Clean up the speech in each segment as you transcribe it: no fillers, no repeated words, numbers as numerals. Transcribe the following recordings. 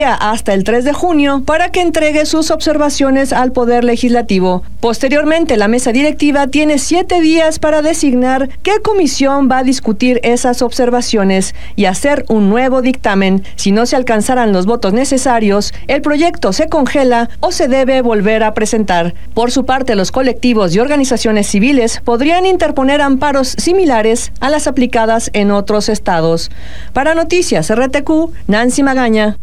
hasta el 3 de junio para que entregue sus observaciones al Poder Legislativo. Posteriormente, la mesa directiva tiene 7 días para designar qué comisión va a discutir esas observaciones y hacer un nuevo dictamen. Si no se alcanzaran los votos necesarios, el proyecto se congela o se debe volver a presentar. Por su parte, los colectivos y organizaciones civiles podrían interponer amparos similares a las aplicadas en otros estados. Para Noticias RTQ, Nancy Magaña.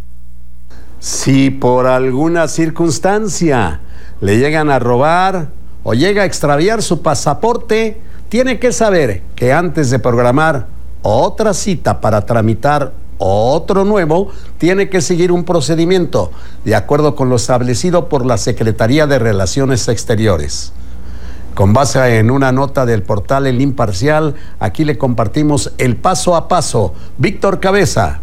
Si por alguna circunstancia le llegan a robar o llega a extraviar su pasaporte, tiene que saber que antes de programar otra cita para tramitar otro nuevo, tiene que seguir un procedimiento de acuerdo con lo establecido por la Secretaría de Relaciones Exteriores. Con base en una nota del portal El Imparcial, aquí le compartimos el paso a paso. Víctor Cabeza.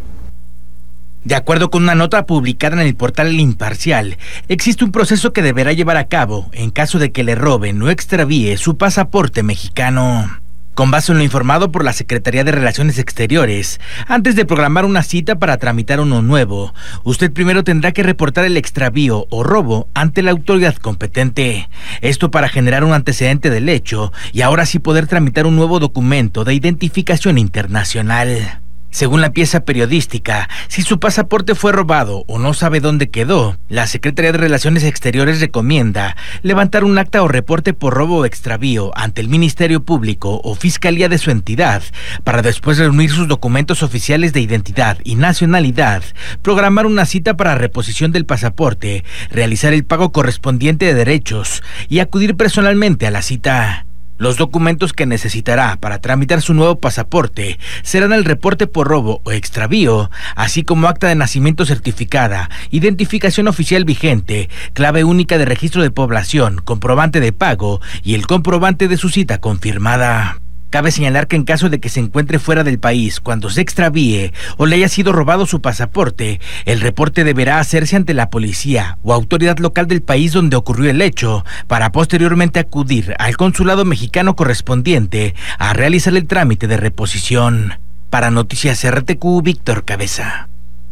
De acuerdo con una nota publicada en el portal El Imparcial, existe un proceso que deberá llevar a cabo en caso de que le roben o extravíe su pasaporte mexicano. Con base en lo informado por la Secretaría de Relaciones Exteriores, antes de programar una cita para tramitar uno nuevo, usted primero tendrá que reportar el extravío o robo ante la autoridad competente. Esto para generar un antecedente del hecho y ahora sí poder tramitar un nuevo documento de identificación internacional. Según la pieza periodística, si su pasaporte fue robado o no sabe dónde quedó, la Secretaría de Relaciones Exteriores recomienda levantar un acta o reporte por robo o extravío ante el Ministerio Público o Fiscalía de su entidad, para después reunir sus documentos oficiales de identidad y nacionalidad, programar una cita para reposición del pasaporte, realizar el pago correspondiente de derechos y acudir personalmente a la cita. Los documentos que necesitará para tramitar su nuevo pasaporte serán el reporte por robo o extravío, así como acta de nacimiento certificada, identificación oficial vigente, clave única de registro de población, comprobante de pago y el comprobante de su cita confirmada. Cabe señalar que en caso de que se encuentre fuera del país cuando se extravíe o le haya sido robado su pasaporte, el reporte deberá hacerse ante la policía o autoridad local del país donde ocurrió el hecho, para posteriormente acudir al consulado mexicano correspondiente a realizar el trámite de reposición. Para Noticias RTQ, Víctor Cabeza.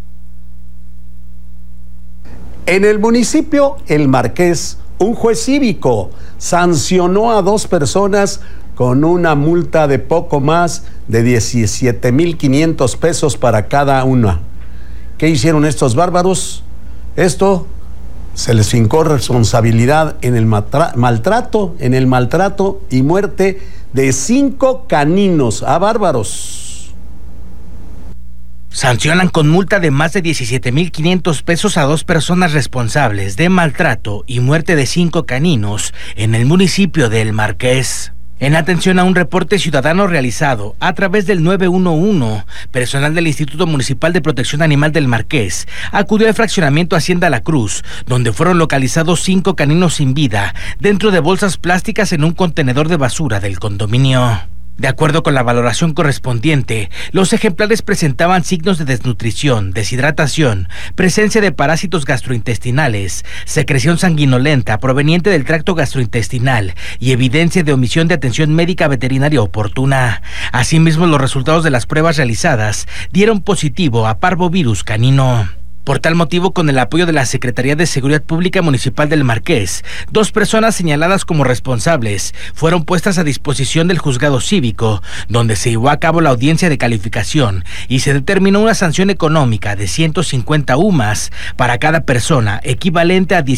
En el municipio El Marqués, un juez cívico sancionó a 2 personas con una multa de poco más de 17,500 pesos para cada una. ¿Qué hicieron estos bárbaros? Esto se les fincó responsabilidad en el maltrato y muerte de 5 caninos a bárbaros. Sancionan con multa de más de 17,500 pesos a 2 personas responsables de maltrato y muerte de 5 caninos en el municipio de El Marqués. En atención a un reporte ciudadano realizado a través del 911, personal del Instituto Municipal de Protección Animal del Marqués acudió al fraccionamiento Hacienda La Cruz, donde fueron localizados 5 caninos sin vida dentro de bolsas plásticas en un contenedor de basura del condominio. De acuerdo con la valoración correspondiente, los ejemplares presentaban signos de desnutrición, deshidratación, presencia de parásitos gastrointestinales, secreción sanguinolenta proveniente del tracto gastrointestinal y evidencia de omisión de atención médica veterinaria oportuna. Asimismo, los resultados de las pruebas realizadas dieron positivo a parvovirus canino. Por tal motivo, con el apoyo de la Secretaría de Seguridad Pública Municipal del Marqués, 2 personas señaladas como responsables fueron puestas a disposición del juzgado cívico, donde se llevó a cabo la audiencia de calificación y se determinó una sanción económica de 150 UMAS para cada persona, equivalente a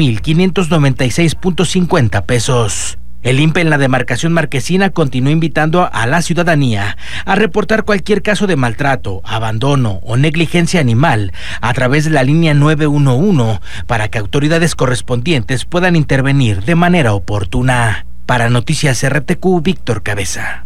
17,596.50 pesos. El INPE en la demarcación marquesina continuó invitando a la ciudadanía a reportar cualquier caso de maltrato, abandono o negligencia animal a través de la línea 911 para que autoridades correspondientes puedan intervenir de manera oportuna. Para Noticias RTQ, Víctor Cabeza.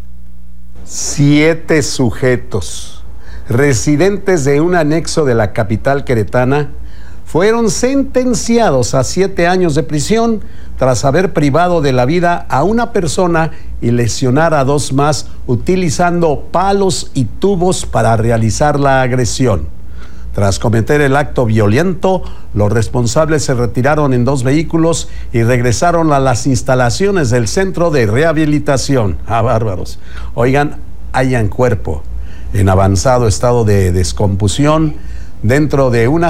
7 sujetos, residentes de un anexo de la capital queretana, fueron sentenciados a 7 años de prisión tras haber privado de la vida a una persona y lesionar a 2 más utilizando palos y tubos para realizar la agresión. Tras cometer el acto violento, los responsables se retiraron en 2 vehículos y regresaron a las instalaciones del centro de rehabilitación. ¡Ah, bárbaros! Oigan, hallan cuerpo en avanzado estado de descomposión dentro de una